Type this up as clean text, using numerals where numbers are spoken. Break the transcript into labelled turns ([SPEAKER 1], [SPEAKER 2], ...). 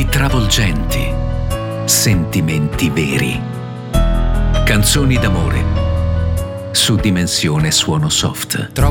[SPEAKER 1] momenti travolgenti, sentimenti veri. Canzoni d'amore su Dimensione Suono Soft.